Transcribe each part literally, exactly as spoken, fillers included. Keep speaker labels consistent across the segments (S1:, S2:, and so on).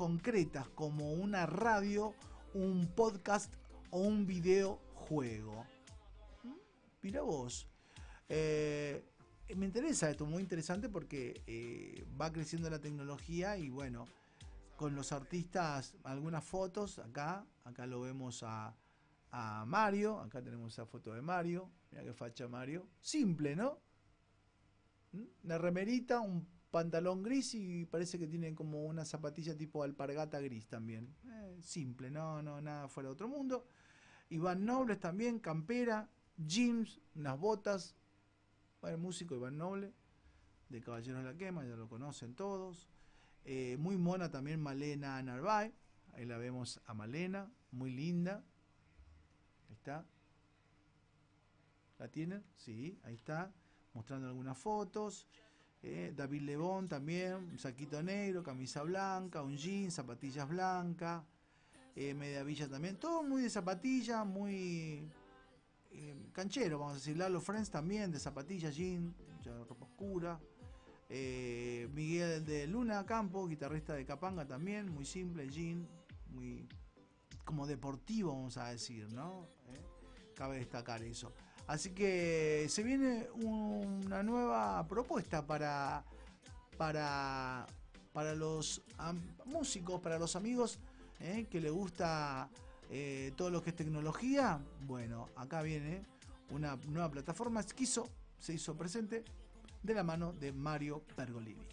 S1: concretas como una radio, un podcast o un videojuego. Mira vos. Eh, me interesa esto, muy interesante porque eh, va creciendo la tecnología y bueno, con los artistas, algunas fotos, acá, acá lo vemos a, a Mario, acá tenemos esa foto de Mario, mira qué facha Mario, simple, ¿no? ¿Mm? Una remerita, un pantalón gris y parece que tiene como una zapatilla tipo alpargata gris también. Eh, simple, no, no, nada fuera de otro mundo. Iván Nobles también, campera, jeans, unas botas. Bueno, el músico Iván Noble, de Caballeros de la Quema, ya lo conocen todos. Eh, muy mona también Malena Narváez. Ahí la vemos a Malena, muy linda. Ahí está. ¿La tienen? Sí, ahí está. Mostrando algunas fotos. Eh, David Lebón también, un saquito negro, camisa blanca, un jean, zapatillas blancas. Eh, Media Villa también. Todo muy de zapatilla, muy eh, canchero, vamos a decir. Lalo Friends también, de zapatillas, jean, mucha ropa oscura. Eh, Miguel de Luna Campo, guitarrista de Capanga también, muy simple, jean, muy como deportivo, vamos a decir, ¿no? ¿Eh? Cabe destacar eso. Así que se viene una nueva propuesta para, para, para los um, músicos, para los amigos ¿eh? que les gusta eh, todo lo que es tecnología. Bueno, acá viene una nueva plataforma. Quiso, se hizo presente de la mano de Mario Pergolini.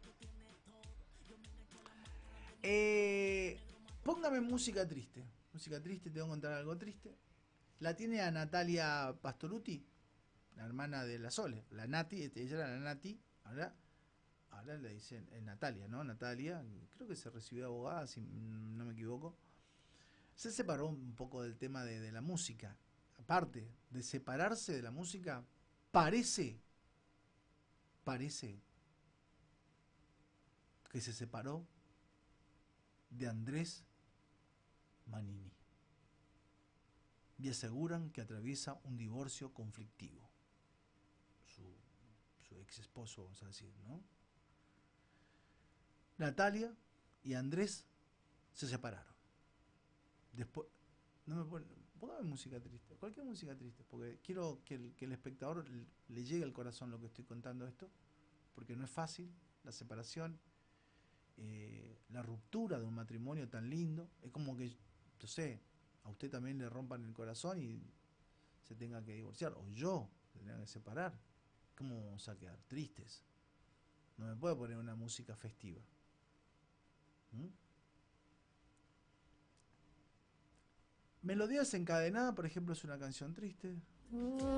S1: Eh, póngame música triste. Música triste, te voy a contar algo triste. La tiene a Natalia Pastoruti, la hermana de la Sole. La Nati, ella era la Nati, ahora, ahora le dicen eh, Natalia, ¿no? Natalia, creo que se recibió de abogada, si no me equivoco. Se separó un poco del tema de, de la música. Aparte de separarse de la música, parece, parece que se separó de Andrés Manini. Y aseguran que atraviesa un divorcio conflictivo. Su, su ex esposo, vamos a decir, ¿no? Natalia y Andrés se separaron. Después, no me pone, póngame música triste, cualquier música triste, porque quiero que el, que el espectador le llegue al corazón lo que estoy contando esto, porque no es fácil, la separación, eh, la ruptura de un matrimonio tan lindo, es como que, yo sé, a usted también le rompan el corazón y se tenga que divorciar, o yo se tenga que separar. ¿Cómo vamos a quedar? Tristes. No me puede poner una música festiva. ¿Mm? Melodía desencadenada, por ejemplo, es una canción triste.